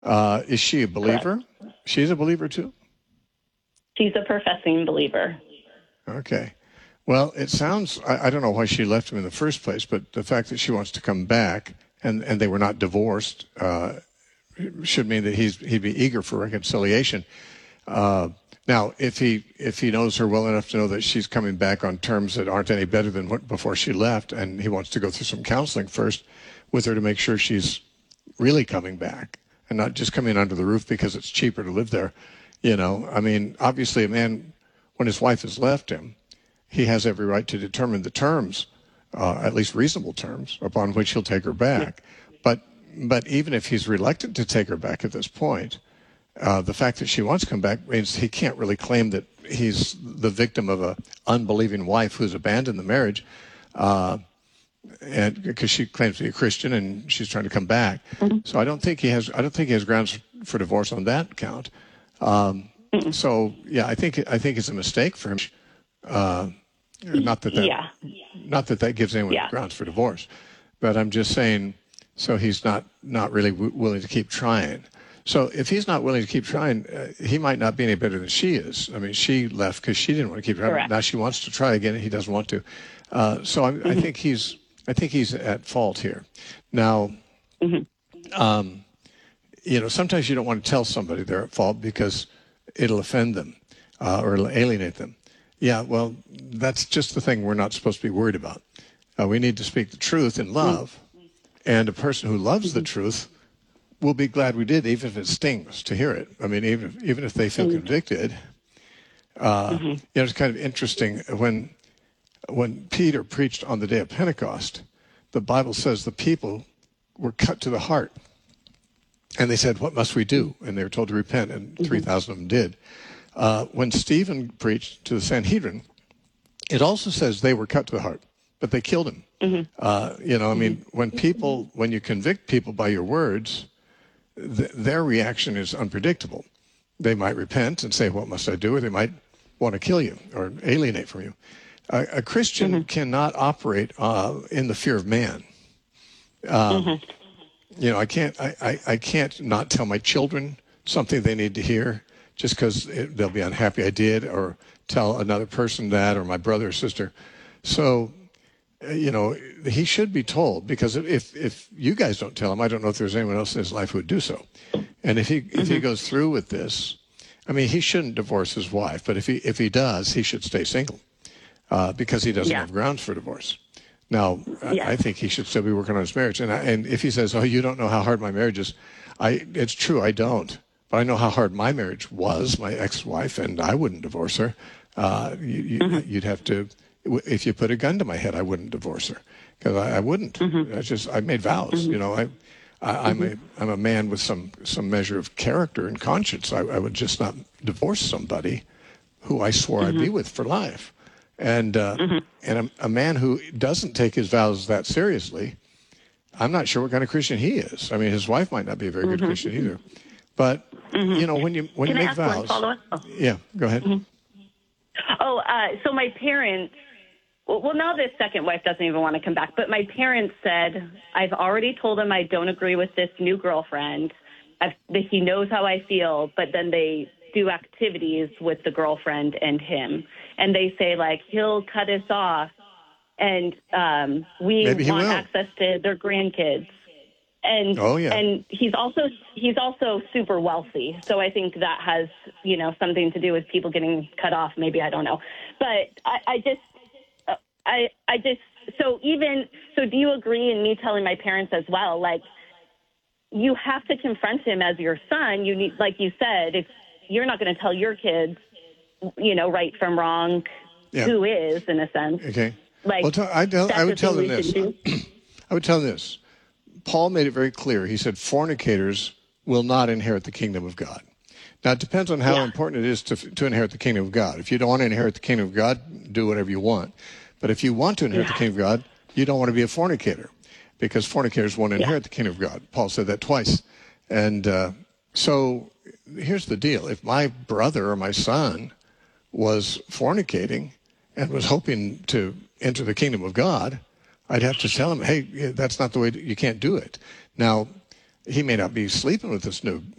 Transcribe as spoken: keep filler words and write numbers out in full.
Uh, is she a believer? Correct. She's a believer too? She's a professing believer. Okay. Well, it sounds, I, I don't know why she left him in the first place, but the fact that she wants to come back and, and they were not divorced uh, should mean that he's, he'd be eager for reconciliation. Uh, now, if he if he knows her well enough to know that she's coming back on terms that aren't any better than what, before she left, and he wants to go through some counseling first with her to make sure she's really coming back and not just coming under the roof because it's cheaper to live there, you know. I mean, obviously a man, when his wife has left him, he has every right to determine the terms, uh, at least reasonable terms, upon which he'll take her back. But but even if he's reluctant to take her back at this point, uh, the fact that she wants to come back means he can't really claim that he's the victim of a unbelieving wife who's abandoned the marriage, uh, and because she claims to be a Christian and she's trying to come back. Mm-hmm. So I don't think he has. I don't think he has grounds for divorce on that count. Um, mm-hmm. So yeah, I think I think it's a mistake for him. Uh, not that that, yeah. not that that gives anyone yeah. grounds for divorce, but I'm just saying. So he's not not really w- willing to keep trying. So if he's not willing to keep trying, uh, he might not be any better than she is. I mean, she left because she didn't want to keep trying. Correct. Now she wants to try again, and he doesn't want to. Uh, so I, mm-hmm. I think he's I think he's at fault here. Now, mm-hmm. um, you know, sometimes you don't want to tell somebody they're at fault because it'll offend them uh, or it'll alienate them. Yeah, well, that's just the thing we're not supposed to be worried about. Uh, we need to speak the truth in love, mm-hmm. and a person who loves mm-hmm. the truth will be glad we did, even if it stings to hear it. I mean, even if, even if they feel mm-hmm. convicted. Uh, mm-hmm. You know, it's kind of interesting when when Peter preached on the day of Pentecost. The Bible says the people were cut to the heart, and they said, "What must we do?" And they were told to repent, and mm-hmm. three thousand of them did. Uh, when Stephen preached to the Sanhedrin, it also says they were cut to the heart, but they killed him. Mm-hmm. Uh, you know, I mean, mm-hmm. when people, when you convict people by your words, th- their reaction is unpredictable. They might repent and say, "What must I do?" Or they might want to kill you or alienate from you. Uh, a Christian mm-hmm. cannot operate uh, in the fear of man. Um, mm-hmm. You know, I can't, I, I, I can't not tell my children something they need to hear just because they'll be unhappy I did, or tell another person that, or my brother or sister. So, uh, you know, he should be told, because if if you guys don't tell him, I don't know if there's anyone else in his life who would do so. And if he mm-hmm. if he goes through with this, I mean, he shouldn't divorce his wife, but if he if he does, he should stay single uh, because he doesn't yeah. have grounds for divorce. Now, yeah. I, I think he should still be working on his marriage. And I, and if he says, "Oh, you don't know how hard my marriage is," I it's true, I don't. But I know how hard my marriage was, my ex-wife, and I wouldn't divorce her. Uh, you, you, mm-hmm. You'd have to, if you put a gun to my head, I wouldn't divorce her, because I, I wouldn't. Mm-hmm. I just, I made vows. Mm-hmm. You know, I, I, I'm mm-hmm. a, I'm a man with some, some measure of character and conscience. I, I would just not divorce somebody who I swore mm-hmm. I'd be with for life. And uh, mm-hmm. and a, a man who doesn't take his vows that seriously, I'm not sure what kind of Christian he is. I mean, his wife might not be a very mm-hmm. good Christian either. But mm-hmm. you know, when you when Can you I make ask vows, one follow-up? Oh. yeah, go ahead. Mm-hmm. Oh, uh, so my parents. Well, well, now this second wife doesn't even want to come back. But my parents said, I've already told him I don't agree with this new girlfriend. I've, that he knows how I feel, but then they do activities with the girlfriend and him, and they say like he'll cut us off, and um, we Maybe he want will. access to their grandkids. And oh, yeah. and he's also he's also super wealthy, so I think that has you know something to do with people getting cut off. Maybe, I don't know, but I, I just uh, I I just so even so. Do you agree in me telling my parents as well? Like, you have to confront him as your son. You need, like you said, if you're not going to tell your kids, you know, right from wrong, yeah. who is in a sense. Okay. Like, well, t- I, tell, I would tell them this. I would tell them this. Paul made it very clear. He said, fornicators will not inherit the kingdom of God. Now, it depends on how yeah. important it is to to inherit the kingdom of God. If you don't want to inherit the kingdom of God, do whatever you want. But if you want to inherit yeah. the kingdom of God, you don't want to be a fornicator, because fornicators won't inherit yeah. the kingdom of God. Paul said that twice. And uh, so here's the deal. If my brother or my son was fornicating and was hoping to enter the kingdom of God, I'd have to tell him, hey, that's not the way, to, you can't do it. Now, he may not be sleeping with this new